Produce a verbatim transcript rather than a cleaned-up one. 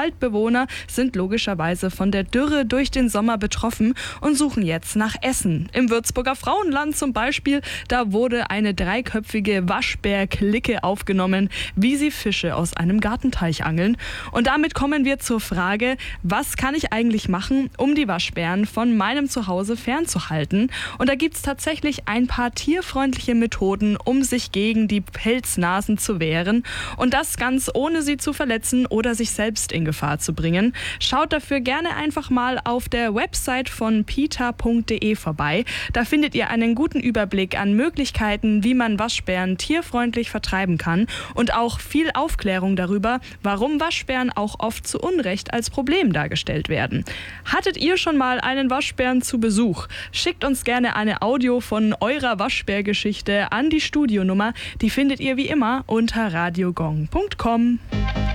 Waldbewohner sind logischerweise von der Dürre durch den Sommer betroffen und suchen jetzt nach Essen. Im Würzburger Frauenland zum Beispiel, da wurde eine dreiköpfige Waschbär-Clique aufgenommen, wie sie Fische aus einem Gartenteich angeln. Und damit kommen wir zur Frage, was kann ich eigentlich machen, um die Waschbären von meinem Zuhause fernzuhalten? Und da gibt es tatsächlich ein paar tierfreundliche Methoden, um sich gegen die Pelznasen zu wehren. Und das ganz ohne sie zu verletzen oder sich selbst in Gefahr zu bringen. Schaut dafür gerne einfach mal auf der Website von peta punkt de vorbei. Da findet ihr einen guten Überblick an Möglichkeiten, wie man Waschbären tierfreundlich vertreiben kann und auch viel Aufklärung darüber, warum Waschbären auch oft zu Unrecht als Problem dargestellt werden. Hattet ihr schon mal einen Waschbären zu Besuch? Schickt uns gerne eine Audio von eurer Waschbärgeschichte an die Studionummer. Die findet ihr wie immer unter radiogong punkt com.